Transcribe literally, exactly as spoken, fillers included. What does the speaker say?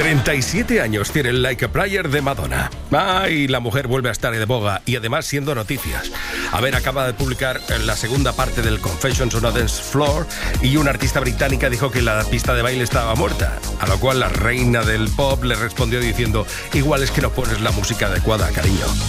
treinta y siete años tiene el Like a Prayer de Madonna. Ah, y la mujer vuelve a estar de boga y además siendo noticias. A ver, acaba de publicar la segunda parte del Confessions on a Dance Floor y una artista británica dijo que la pista de baile estaba muerta, a lo cual la reina del pop le respondió diciendo: igual es que no pones la música adecuada, cariño.